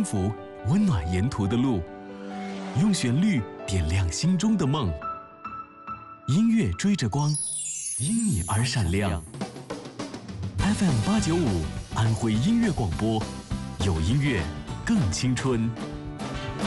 音符温暖沿途的路，用旋律点亮心中的梦。音乐追着光，因你而闪亮。FM895安徽音乐广播，有音乐更青春。